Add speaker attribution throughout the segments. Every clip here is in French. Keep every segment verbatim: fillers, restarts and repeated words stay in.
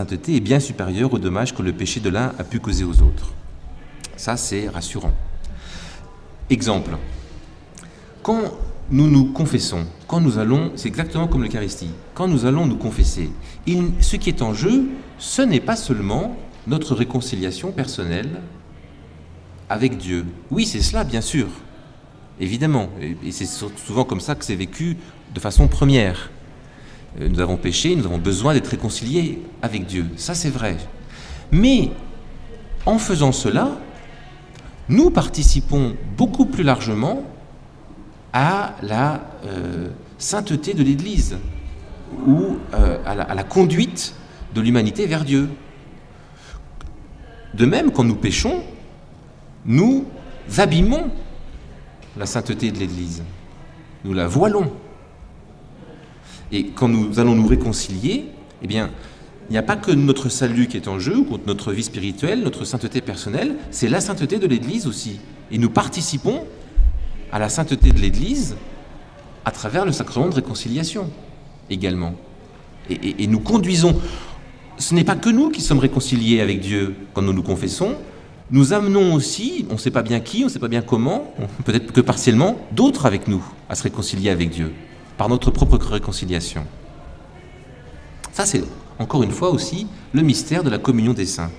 Speaker 1: sainteté est bien supérieure au dommage que le péché de l'un a pu causer aux autres. Ça, c'est rassurant. Exemple. Quand nous nous confessons, quand nous allons, c'est exactement comme l'Eucharistie, quand nous allons nous confesser, il, ce qui est en jeu, ce n'est pas seulement notre réconciliation personnelle avec Dieu. Oui, c'est cela, bien sûr, évidemment, et, et c'est souvent comme ça que c'est vécu de façon première. Nous avons péché, nous avons besoin d'être réconciliés avec Dieu, ça c'est vrai. Mais en faisant cela, nous participons beaucoup plus largement à la euh, sainteté de l'Église ou euh, à, la, à la conduite de l'humanité vers Dieu. De même, quand nous péchons, nous abîmons la sainteté de l'Église, nous la voilons. Et quand nous allons nous réconcilier, eh bien, il n'y a pas que notre salut qui est en jeu, ou notre vie spirituelle, notre sainteté personnelle, c'est la sainteté de l'Église aussi. Et nous participons à la sainteté de l'Église à travers le sacrement de réconciliation également. Et, et, et nous conduisons, ce n'est pas que nous qui sommes réconciliés avec Dieu quand nous nous confessons, nous amenons aussi, on ne sait pas bien qui, on ne sait pas bien comment, peut-être que partiellement, d'autres avec nous à se réconcilier avec Dieu, par notre propre réconciliation. Ça, c'est encore une fois aussi le mystère de la communion des saints.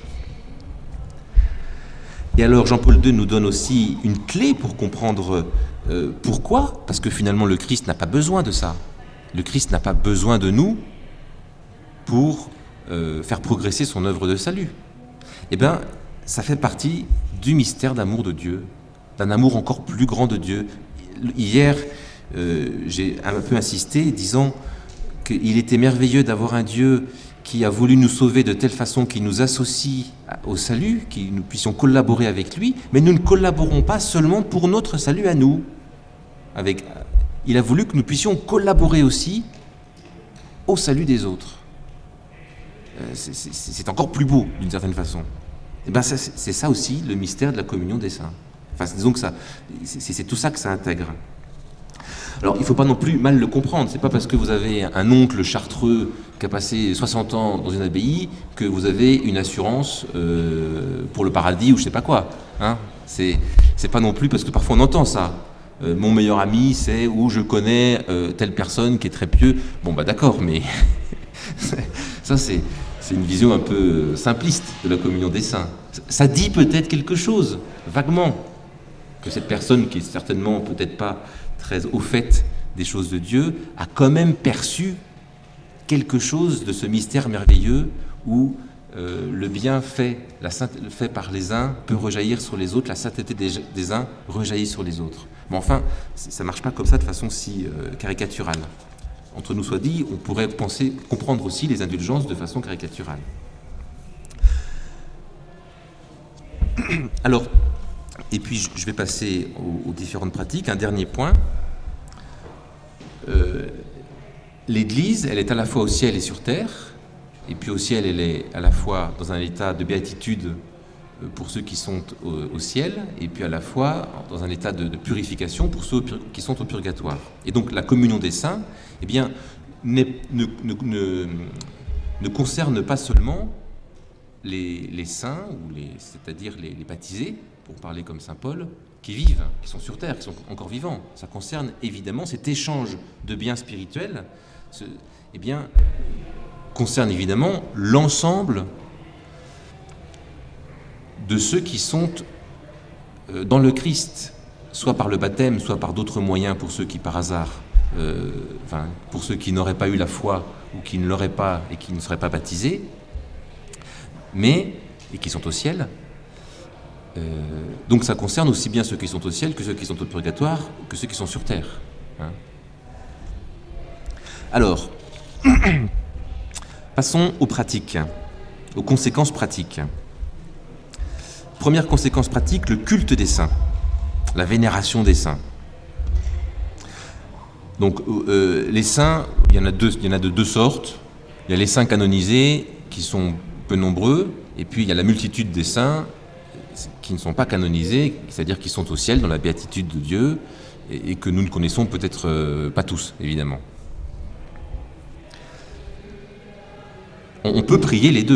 Speaker 1: Et alors Jean-Paul deux nous donne aussi une clé pour comprendre euh, pourquoi, parce que finalement le Christ n'a pas besoin de ça. Le Christ n'a pas besoin de nous pour euh, faire progresser son œuvre de salut. Eh bien, ça fait partie du mystère d'amour de Dieu, d'un amour encore plus grand de Dieu. Hier, euh, j'ai un peu insisté, disant qu'il était merveilleux d'avoir un Dieu qui a voulu nous sauver de telle façon qu'il nous associe au salut, que nous puissions collaborer avec lui, mais nous ne collaborons pas seulement pour notre salut à nous. Avec, il a voulu que nous puissions collaborer aussi au salut des autres. C'est, c'est, c'est encore plus beau, d'une certaine façon. Et ben c'est, c'est ça aussi le mystère de la communion des saints. Enfin, disons que ça, c'est, c'est tout ça que ça intègre. Alors, il ne faut pas non plus mal le comprendre. C'est pas parce que vous avez un oncle chartreux qui a passé soixante ans dans une abbaye que vous avez une assurance euh, pour le paradis ou je sais pas quoi. Hein, c'est, c'est pas non plus parce que parfois on entend ça. Euh, mon meilleur ami, c'est où je connais euh, telle personne qui est très pieux. Bon, bah d'accord, mais ça, c'est, c'est une vision un peu simpliste de la communion des saints. Ça dit peut-être quelque chose, vaguement, que cette personne qui est certainement peut-être pas très au fait des choses de Dieu, a quand même perçu quelque chose de ce mystère merveilleux où euh, le bien fait, la sainte, fait par les uns peut rejaillir sur les autres, la sainteté des, des uns rejaillit sur les autres. Mais enfin, ça ne marche pas comme ça de façon si euh, caricaturale. Entre nous soit dit, on pourrait penser, comprendre aussi les indulgences de façon caricaturale. Alors, et puis je vais passer aux, aux différentes pratiques. Un dernier point. Euh, L'Église, elle est à la fois au ciel et sur terre. Et puis au ciel, elle est à la fois dans un état de béatitude pour ceux qui sont au, au ciel, et puis à la fois dans un état de, de purification pour ceux qui sont au purgatoire. Et donc la communion des saints, eh bien, ne, ne, ne, ne concerne pas seulement les, les saints, ou les, c'est-à-dire les, les baptisés, pour parler comme saint Paul, qui vivent, qui sont sur terre, qui sont encore vivants. Ça concerne évidemment cet échange de biens spirituels, ce, eh bien, concerne évidemment l'ensemble de ceux qui sont dans le Christ, soit par le baptême, soit par d'autres moyens pour ceux qui par hasard, euh, enfin, pour ceux qui n'auraient pas eu la foi ou qui ne l'auraient pas et qui ne seraient pas baptisés, mais, et qui sont au ciel. Euh, donc ça concerne aussi bien ceux qui sont au ciel que ceux qui sont au purgatoire, que ceux qui sont sur terre. Hein. Alors, passons aux pratiques, aux conséquences pratiques. Première conséquence pratique, le culte des saints, la vénération des saints. Donc euh, les saints, il y en a deux, il y en a de deux sortes. Il y a les saints canonisés qui sont peu nombreux, et puis il y a la multitude des saints qui ne sont pas canonisés, c'est-à-dire qui sont au ciel dans la béatitude de Dieu et, et que nous ne connaissons peut-être euh, pas tous, évidemment. On, on peut prier les deux.